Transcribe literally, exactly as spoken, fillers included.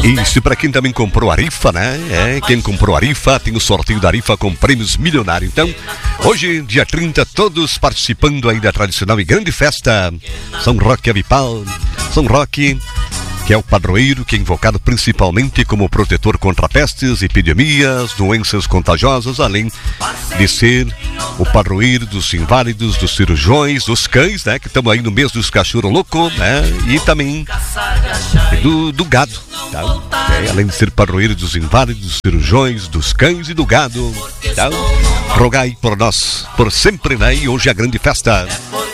Isso, para quem também comprou a rifa, né? É, quem comprou a rifa, tem o sorteio da rifa com prêmios milionários. Então, hoje, dia trinta, todos participando aí da tradicional e grande festa São Roque Avipal. São Roque, que é o padroeiro, que é invocado principalmente como protetor contra pestes, epidemias, doenças contagiosas, além de ser o padroeiro dos inválidos, dos cirurgiões, dos cães, né? Que estamos aí no mês dos cachorro louco, né? E também do, do gado, tá? É, além de ser padroeiro dos inválidos, dos cirurgiões, dos cães e do gado, tá? Rogai por nós, por sempre, né? E hoje é a grande festa.